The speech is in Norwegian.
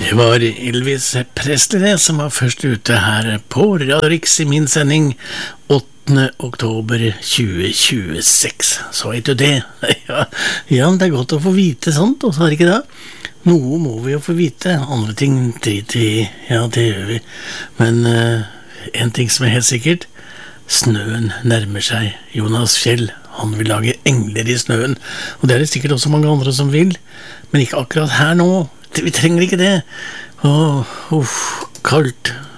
Det var Elvis Presley som var først ute her på Radio Rix I min sending 8. oktober 2026. Så vet du det. Ja, det godt å få vite sånt, og så ikke det. Noe må vi jo få vite, andre ting driter vi I, ja det gjør vi. Men en ting som helt sikkert, snøen nærmer seg. Jonas Fjell, han vil lage engler I snøen, og det det sikkert også mange andre som vil, men ikke akkurat her nå. Vi trenger ikke det. Kaldt.